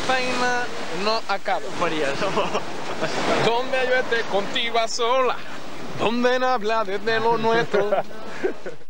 vaina no acaba. María, Donde yo esté contigo a sola, donde no habla desde lo nuestro.